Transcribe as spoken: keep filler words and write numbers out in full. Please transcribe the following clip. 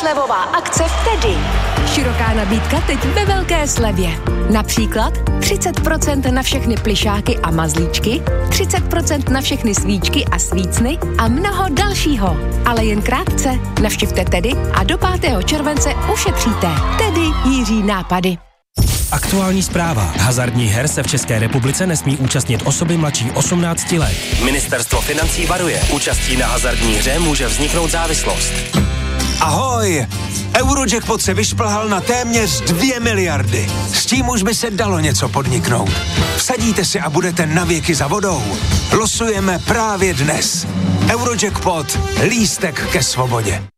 slevová akce v Tedy. Široká nabídka teď ve velké slevě. Například třicet procent na všechny plyšáky a mazlíčky, třicet procent na všechny svíčky a svícny a mnoho dalšího. Ale jen krátce. Navštivte Tedy a do pátého července ušetříte. Tedy Jiří nápady. Aktuální zpráva. Hazardních her se v České republice nesmí účastnit osoby mladší osmnácti let. Ministerstvo financí varuje. Účastí na hazardní hře může vzniknout závislost. Ahoj! Eurojackpot se vyšplhal na téměř dvě miliardy. S tím už by se dalo něco podniknout. Vsadíte si a budete navěky za vodou. Losujeme právě dnes. Eurojackpot. Lístek ke svobodě.